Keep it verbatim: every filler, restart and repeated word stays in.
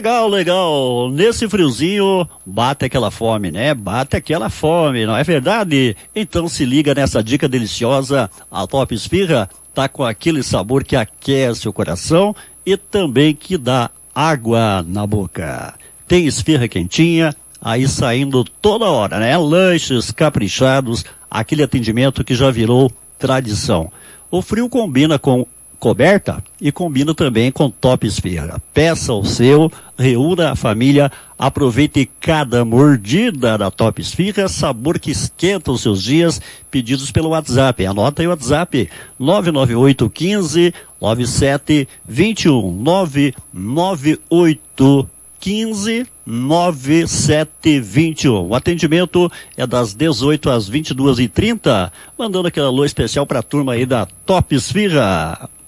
Legal, legal. Nesse friozinho, bate aquela fome, né? Bate aquela fome, não é verdade? Então se liga nessa dica deliciosa. A Top Esfirra tá com aquele sabor que aquece o coração e também que dá água na boca. Tem esfirra quentinha, aí saindo toda hora, né? Lanches caprichados, aquele atendimento que já virou tradição. O frio combina com coberta e combina também com Top Esfirra. Peça o seu, reúna a família, aproveite cada mordida da Top Esfirra, sabor que esquenta os seus dias, pedidos pelo WhatsApp. Anota aí o WhatsApp, nove nove oito um cinco, nove sete dois um, nove nove oito um cinco, nove sete dois um. O atendimento é das dezoito às vinte e duas e trinta, mandando aquele alô especial para a turma aí da Top Esfirra.